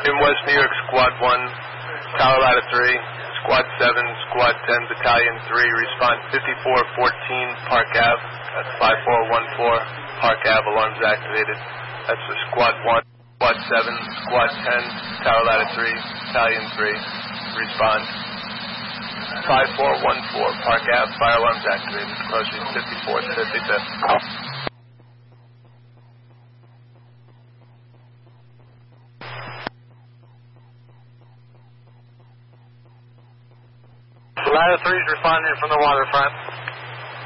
In West New York, Squad 1, Tower Ladder 3, Squad 7, Squad 10, Battalion 3, respond 5414 Park Ave. That's 5414 Park Ave, alarms activated. That's for Squad 1, Squad 7, Squad 10, Tower Ladder 3, Battalion 3, respond 5414 Park Ave, fire alarms activated. Approaching 54th, 55th. Ladder 3 is responding from the waterfront.